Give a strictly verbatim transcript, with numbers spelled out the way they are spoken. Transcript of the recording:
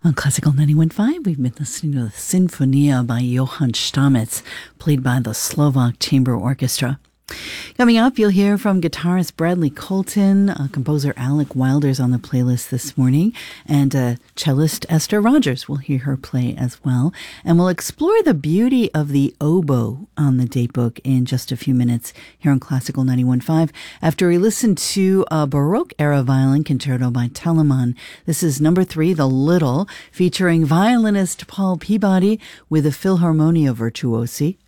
On Classical ninety-one point five, we've been listening to the Sinfonia by Johann Stamitz, played by the Slovak Chamber Orchestra. Coming up, you'll hear from guitarist Bradley Colton, uh, composer Alec Wilder's on the playlist this morning, and uh, cellist Esther Rogers. We'll hear her play as well. And we'll explore the beauty of the oboe on the datebook in just a few minutes here on Classical ninety-one point five after we listen to a Baroque-era violin concerto by Telemann. This is number three, The Little, featuring violinist Paul Peabody with the Philharmonia Virtuosi.